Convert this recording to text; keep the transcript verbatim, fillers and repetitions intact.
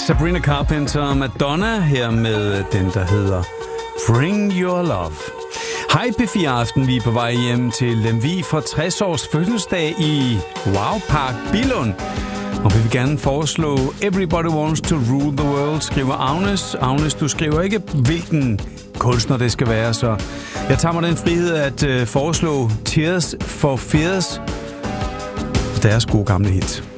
Sabrina Carpenter og Madonna her med den, der hedder Bring Your Love. Hej P fire Aften, vi er på vej hjem til Lemvig for tres års fødselsdag i Wow Park Billund. Og vi vil gerne foreslå Everybody Wants to Rule the World, skriver Agnes. Agnes, du skriver ikke, hvilken kunstner det skal være, så jeg tager mig den frihed at øh, foreslå Tears for Fears, deres gode gamle hit.